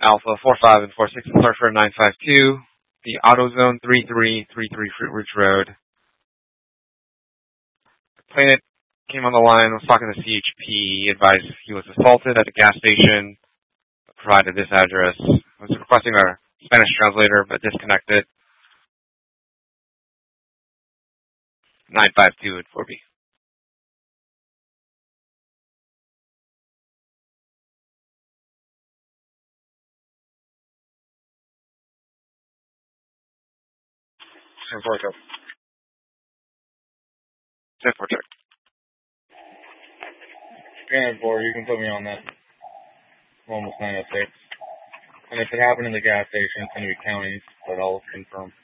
Alpha 45 and 46 and Surfer 952. The AutoZone 3333 Fruit Ridge Road. The plaintiff came on the line, was talking to CHP. He advised he was assaulted at a gas station, provided this address, was requesting a Spanish translator, but disconnected. 952 at 4B. San Porto. Granted, board, you can put me on that. Almost 906. And if it happened in the gas station, it's going to be counties, but I'll confirm.